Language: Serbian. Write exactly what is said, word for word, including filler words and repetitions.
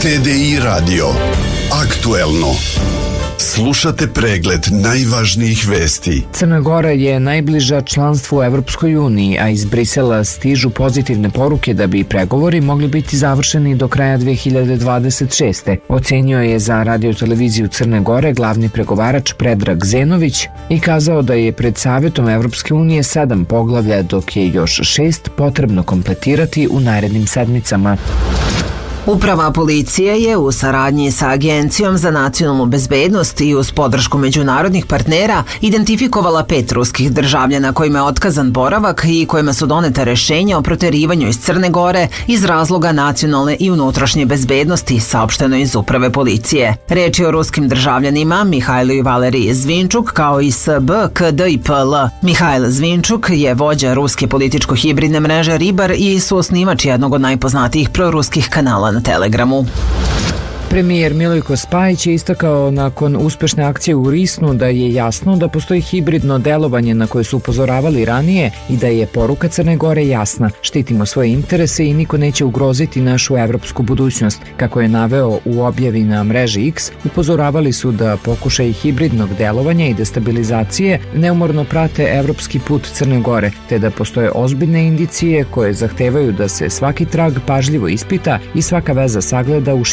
T D I radio. Aktuelno. Slušate pregled najvažnijih vesti. Crna Gora je najbliža članstvu u Evropskoj uniji, a iz Brisela stižu pozitivne poruke da bi pregovori mogli biti završeni do kraja dve hiljade dvadeset šeste. Ocenio je za radioteleviziju Crne Gore glavni pregovarač Predrag Zenović i kazao da je pred Savjetom Evropske unije sedam poglavlja, dok je još šest potrebno kompletirati u narednim sedmicama. Uprava policije je u saradnji sa Agencijom za nacionalnu bezbednost i uz podršku međunarodnih partnera identifikovala pet ruskih državljana kojima je otkazan boravak i kojima su doneta rešenja o proterivanju iz Crne Gore iz razloga nacionalne i unutrašnje bezbednosti, saopšteno iz Uprave policije. Reč je o ruskim državljanima Mihajlu i Valeriji Zvinčuk kao i S B, K D i P L. Mihajl Zvinčuk je vođa ruske političko-hibridne mreže Ribar i suosnivač jednog od najpoznatijih proruskih kanala na Telegramu. Premijer Milojko Spajić je istakao nakon uspešne akcije u Risnu da je jasno da postoji hibridno delovanje na koje su upozoravali ranije i da je poruka Crne Gore jasna. Štitimo svoje interese i niko neće ugroziti našu evropsku budućnost. Kako je naveo u objavi na mreži X, upozoravali su da pokušaj hibridnog delovanja i destabilizacije neumorno prate evropski put Crne Gore, te da postoje ozbiljne indicije koje zahtevaju da se svaki trag pažljivo ispita i svaka veza sagleda u